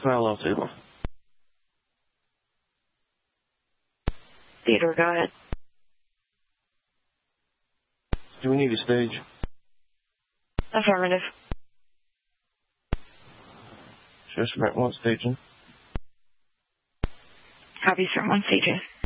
Hello, Taylor. Theodore, go ahead. Do we need a stage? Affirmative. Just right one staging. Copy, sir. One stage in.